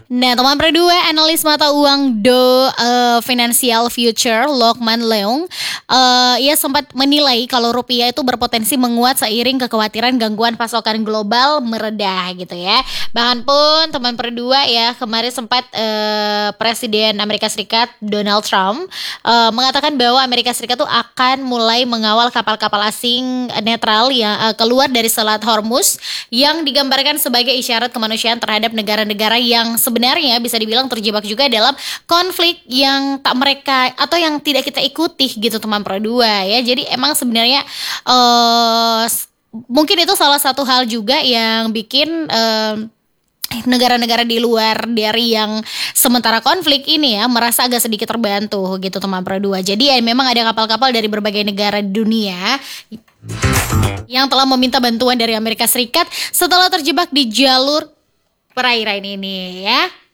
Nah, teman berdua, analis mata uang Financial Future, Lokman Leong, ia sempat menilai kalau rupiah itu berpotensi menguat seiring kekhawatiran gangguan pasokan global meredah gitu ya. Bahkan pun teman berdua ya kemarin sempat Presiden Amerika Serikat Donald Trump mengatakan bahwa Amerika Serikat tuh akan mulai mengawal kapal-kapal asing netral yang keluar dari Selat Hormuz yang digambarkan sebagai isyarat kemanusiaan terhadap negara-negara yang sebenarnya bisa dibilang terjebak juga dalam konflik yang tak mereka atau yang tidak kita ikuti gitu teman Pro 2 ya. Jadi emang sebenarnya mungkin itu salah satu hal juga yang bikin negara-negara di luar dari yang sementara konflik ini ya merasa agak sedikit terbantu gitu teman Pro 2. Jadi ya memang ada kapal-kapal dari berbagai negara di dunia yang telah meminta bantuan dari Amerika Serikat setelah terjebak di jalur perairan ini ya.